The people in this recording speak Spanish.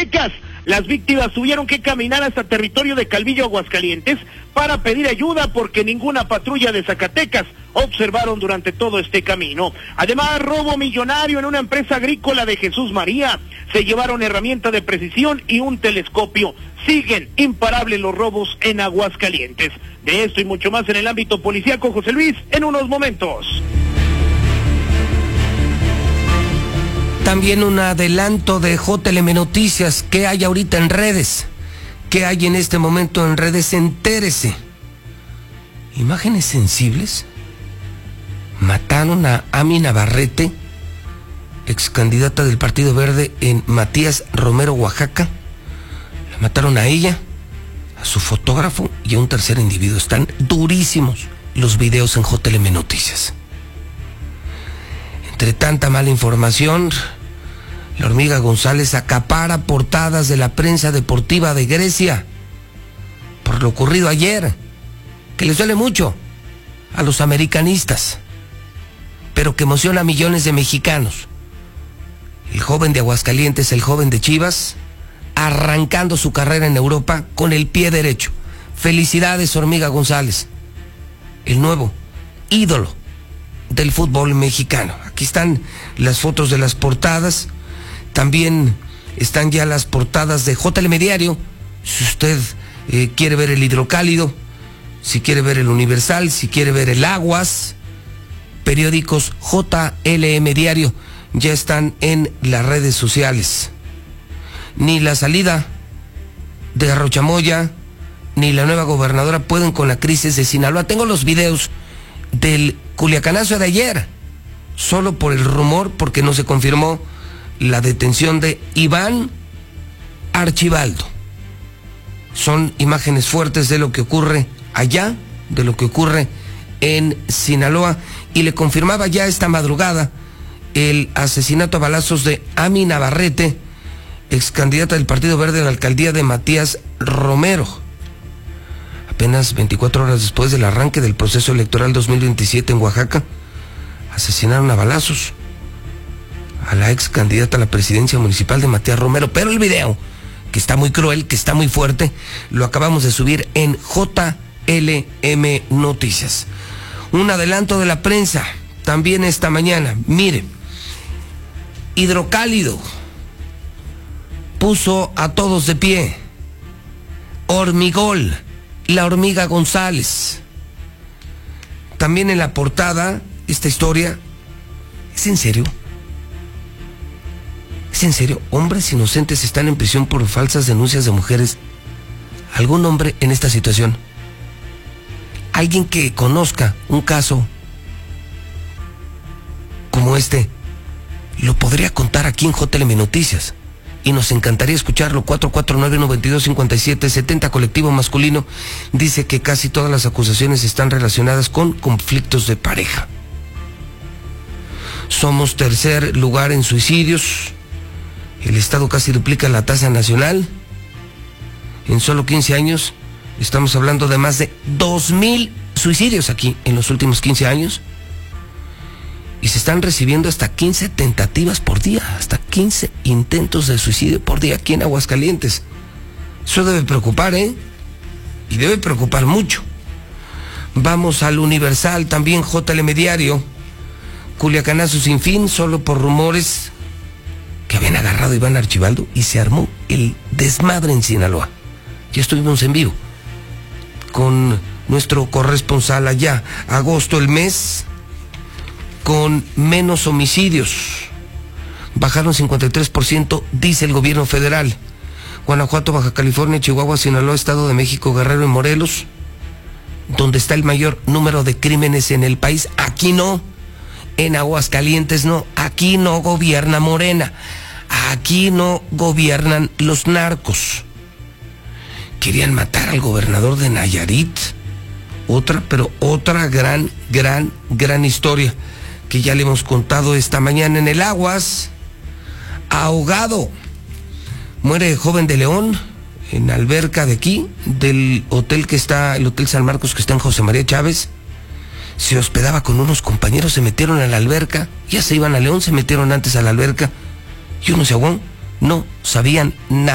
Zacatecas. Las víctimas tuvieron que caminar hasta territorio de Calvillo, Aguascalientes, para pedir ayuda porque ninguna patrulla de Zacatecas observaron durante todo este camino. Además, robo millonario en una empresa agrícola de Jesús María. Se llevaron herramienta de precisión y un telescopio. Siguen imparables los robos en Aguascalientes. De esto y mucho más en el ámbito policíaco, José Luis, en unos momentos. También un adelanto de JLM Noticias. ¿Qué hay ahorita en redes? ¿Qué hay en este momento en redes? Entérese. Imágenes sensibles. Mataron a Ami Navarrete, ex candidata del Partido Verde en Matías Romero, Oaxaca. La mataron a ella, a su fotógrafo y a un tercer individuo. Están durísimos los videos en JLM Noticias. Entre tanta mala información, la Hormiga González acapara portadas de la prensa deportiva de Grecia por lo ocurrido ayer, que les duele mucho a los americanistas, pero que emociona a millones de mexicanos. El joven de Aguascalientes, el joven de Chivas, arrancando su carrera en Europa con el pie derecho. Felicidades, Hormiga González, el nuevo ídolo del fútbol mexicano. Aquí están las fotos de las portadas. También están ya las portadas de JLM Diario. Si usted quiere ver el Hidrocálido, si quiere ver el Universal, si quiere ver el Aguas, periódicos JLM Diario ya están en las redes sociales. Ni la salida de Rochamoya ni la nueva gobernadora pueden con la crisis de Sinaloa. Tengo los videos del Culiacanazo de ayer, solo por el rumor, porque no se confirmó la detención de Iván Archibaldo. Son imágenes fuertes de lo que ocurre allá, de lo que ocurre en Sinaloa, y le confirmaba ya esta madrugada el asesinato a balazos de Ami Navarrete, ex candidata del Partido Verde a la alcaldía de Matías Romero. Apenas 24 horas después del arranque del proceso electoral 2027 en Oaxaca, asesinaron a balazos a la ex candidata a la presidencia municipal de Matías Romero. Pero el video, que está muy cruel, que está muy fuerte, lo acabamos de subir en JLM Noticias. Un adelanto de la prensa también esta mañana. Mire, Hidrocálido puso a todos de pie. Hormigol, la Hormiga González. También en la portada, esta historia. ¿Es en serio? ¿Es en serio? Hombres inocentes están en prisión por falsas denuncias de mujeres. ¿Algún hombre en esta situación? Alguien que conozca un caso como este, lo podría contar aquí en JLM Noticias. Y nos encantaría escucharlo. 449-9257-70. Colectivo Masculino dice que casi todas las acusaciones están relacionadas con conflictos de pareja. Somos tercer lugar en suicidios. El Estado casi duplica la tasa nacional. En solo 15 años estamos hablando de más de 2,000 suicidios aquí en los últimos 15 años. Y se están recibiendo hasta 15 tentativas por día, hasta 15 intentos de suicidio por día aquí en Aguascalientes. Eso debe preocupar, ¿eh? Y debe preocupar mucho. Vamos al Universal, también JLM Diario. Culiacanazo sin fin, solo por rumores que habían agarrado a Iván Archibaldo y se armó el desmadre en Sinaloa. Ya estuvimos en vivo con nuestro corresponsal allá. Agosto, el mes con menos homicidios. Bajaron 53%, dice el gobierno federal. Guanajuato, Baja California, Chihuahua, Sinaloa, Estado de México, Guerrero y Morelos, donde está el mayor número de crímenes en el país. Aquí no. En Aguascalientes no. Aquí no gobierna Morena. Aquí no gobiernan los narcos. Querían matar al gobernador de Nayarit. Otra gran historia que ya le hemos contado esta mañana en el Aguas. Ahogado. Muere joven de León en alberca de aquí, del hotel que está, el Hotel San Marcos, que está en José María Chávez. Se hospedaba con unos compañeros, se metieron a la alberca, ya se iban a León, se metieron antes a la alberca y uno se ahogó, no sabían nada.